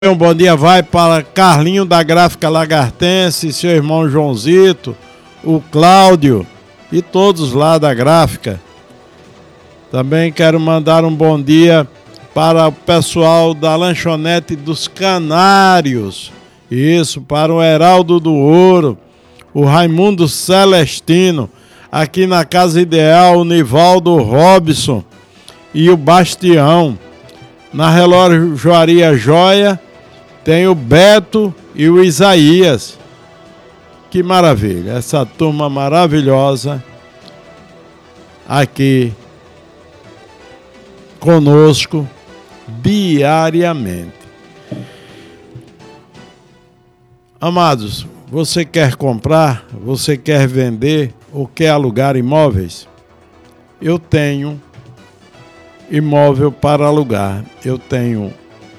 Um bom dia vai para Carlinho da Gráfica Lagartense, seu irmão Joãozito, o Cláudio e todos lá da Gráfica. Também quero mandar um bom dia para o pessoal da Lanchonete dos Canários. Isso, para o Heraldo do Ouro, o Raimundo Celestino, aqui na Casa Ideal, o Nivaldo Robson e o Bastião. Na Relojoaria Joia tem o Beto e o Isaías. Que maravilha, essa turma maravilhosa aqui conosco diariamente. Amados, você quer comprar, você quer vender ou quer alugar imóveis? Eu tenho imóvel para alugar. Eu tenho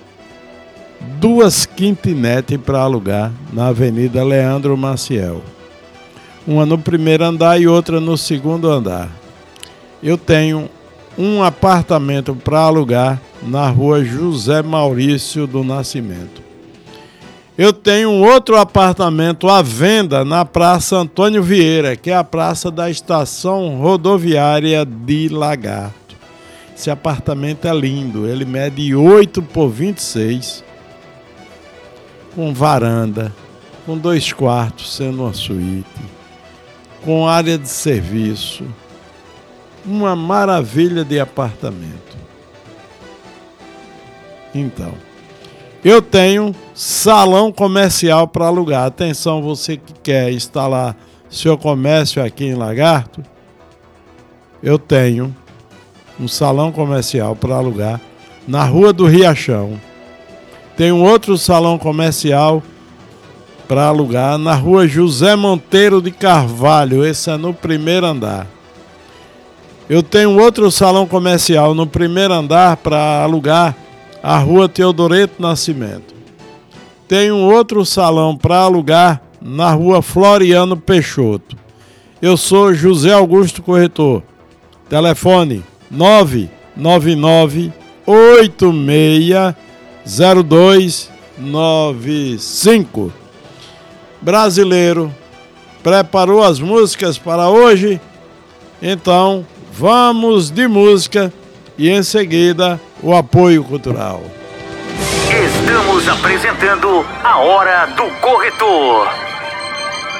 2 kitnets para alugar na Avenida Leandro Maciel. Uma no primeiro andar e outra no segundo andar. Eu tenho um apartamento para alugar na Rua José Maurício do Nascimento. Eu tenho um outro apartamento à venda na Praça Antônio Vieira, que é a praça da Estação Rodoviária de Lagarto. Esse apartamento é lindo, ele mede 8 por 26, com varanda, com 2 quartos, sendo uma suíte, com área de serviço, uma maravilha de apartamento. Então, eu tenho salão comercial para alugar. Atenção, você que quer instalar seu comércio aqui em Lagarto, eu tenho um salão comercial para alugar na Rua do Riachão. Tem um outro salão comercial para alugar na Rua José Monteiro de Carvalho. Esse é no primeiro andar. Eu tenho outro salão comercial no primeiro andar para alugar a Rua Teodoreto Nascimento. Tem um outro salão para alugar na Rua Floriano Peixoto. Eu sou José Augusto Corretor. Telefone 999860295. Brasileiro, preparou as músicas para hoje? Então, vamos de música e em seguida o apoio cultural. Estamos apresentando a Hora do Corretor.